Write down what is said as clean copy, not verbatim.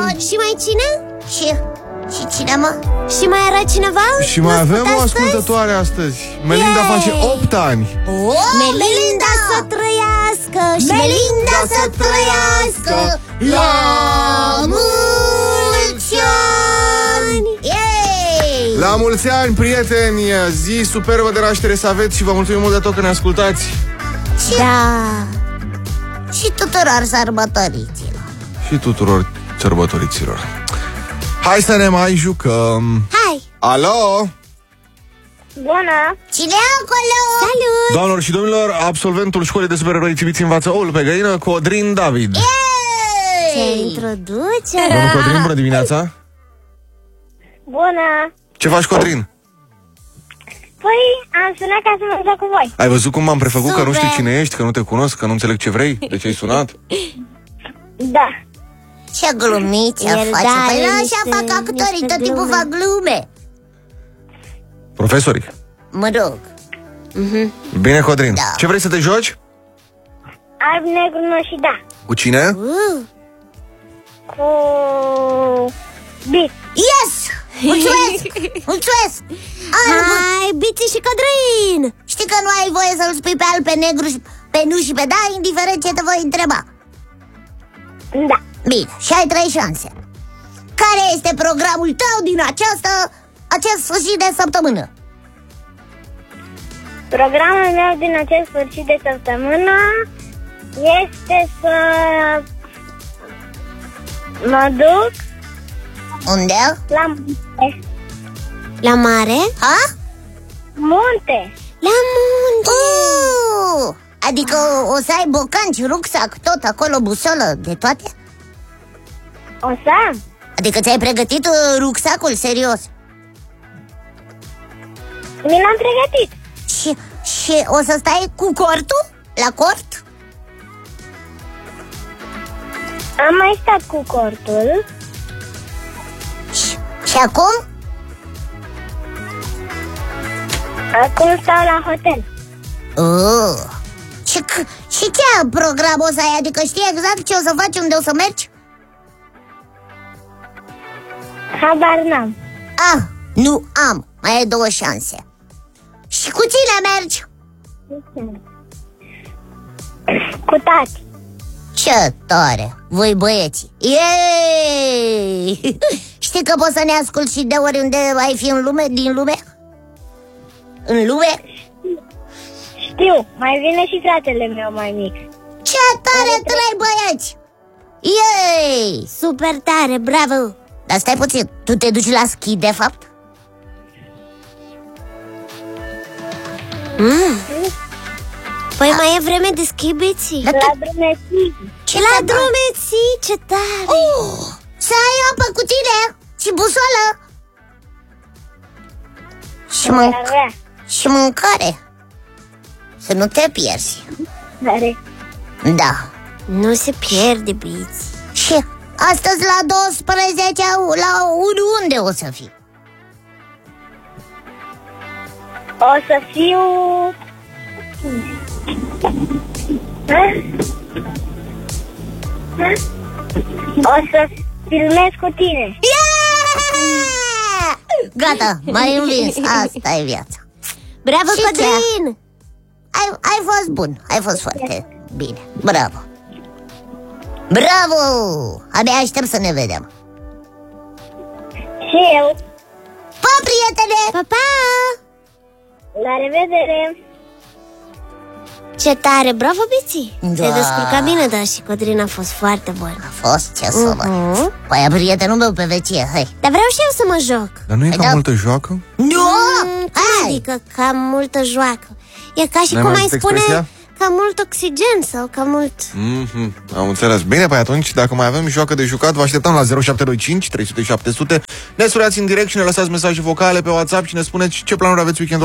Și mai cine? Și cine, mă? Și mai era cineva? Și mai avem o ascultătoare astăzi. Melinda face 8 ani. Melinda să trăiască. Și Melinda să trăiască la mulți ani. Yay! La mulți ani, prieteni. Zi superbă de naștere să aveți. Și vă mulțumim mult de tot că ne ascultați. Da. Și tuturor sărbătoriților. Și tuturor sărbătoriților. Hai să ne mai jucăm. Hai. Alo? Bună! Cine e acolo? Salut. Doamnelor și domnilor, absolventul școlii de supereroi Cibiți învață oul pe găină, Codrin David. Ce introducere. Domnul Codrin, bună dimineața. Bună! Ce faci, Codrin? Păi, am sunat ca să mă joc cu voi. Ai văzut cum m-am prefăcut? Că nu știu Super. cine ești, că nu te cunosc, că nu înțeleg ce vrei? De ce ai sunat? Da. Ce glumițe El, face. da, Păi are așa niște- fac actorii, niște tot timpul glume. fac glume. Profesorii. Mă rog. Bine, Codrin. Da. Ce vrei să te joci? Alb, negru, nu și da. Cu cine? Cu... Bit. Yes! Mulțumesc! Mulțumesc! Hai, Biții și Codrin. Știi că nu ai voie să-l spui pe alb, pe negru, pe nu și pe da, indiferent ce te voi întreba. Da. Bine, și ai 3 șanse. Care este programul tău din acest sfârșit de săptămână? Programul meu din acest sfârșit de săptămână este să mă duc Unde? la munte. La mare? Ha? Munte. La munte. Adică o să ai bocanci, rucsac, tot acolo, busolă, de toate? O să am. Adică ți-ai pregătit rucsacul, serios? Mi l-am pregătit. Și o să stai cu cortul? La cort? Am mai stat cu cortul. Și acum? Acum stau la hotel. Și ce program o să ai? Adică știi exact ce o să faci, unde o să mergi? Habar n-am. Nu am. Mai ai 2 șanse. Și cu cine mergi? Cu tati. Ce tare! Voi băieții! Yeee! Știi că poți să ne asculti și de oriunde ai fi în lume, din lume? În lume? Știu, mai vine și fratele meu mai mic. Ce tare, 3 băieți! Yeee! Super tare, bravo. Dar stai puțin, tu te duci la schi, de fapt? Păi mai e vreme de schi, Biții? Dar La drumeții. La drumeții, ce tare. Să ai apă cu tine și busolă. Și mâncare. Să nu te pierzi. Care? Da. Nu se pierde, Biții. Și astăzi la 12, la 1 unde o să fii? O să fiu... O să filmez cu tine. Yeah! Gata, m-ai învins. Asta e viața. Bravo, Și Codrin. Ai fost bun. Ai fost foarte bine. Bravo. Bravo! Abia aștept să ne vedem. Și eu. Pa, prietene! Pa, pa. La revedere. Ce tare, bravo, Biții. Da. Te-ai descurcat bine, dar și Codrin a fost foarte bun. A fost, ce să văd. Păi e prietenul meu pe vecie, hai. Dar vreau și eu să mă joc. Dar nu e Hai, cam da. multă joacă? Nu! Cum Hai! adică cam multă joacă? E ca și N-ai cum mai ai auzit spune expresia? ca mult oxigen sau ca mult... Am înțeles. Bine, păi atunci, dacă mai avem joacă de jucat, vă așteptăm la 0725 300 700. Ne sunați în direct și ne lăsați mesaje vocale pe WhatsApp și ne spuneți ce planuri aveți weekendul